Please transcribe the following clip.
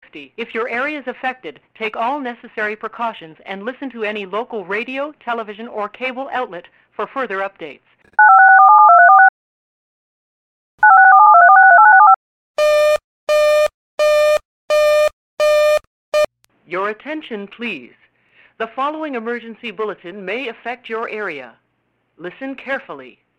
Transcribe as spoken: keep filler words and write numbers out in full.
safety. If your area is affected, take all necessary precautions and listen to any local radio, television, or cable outlet for further updates. Your attention, please. The following emergency bulletin may affect your area. Listen carefully.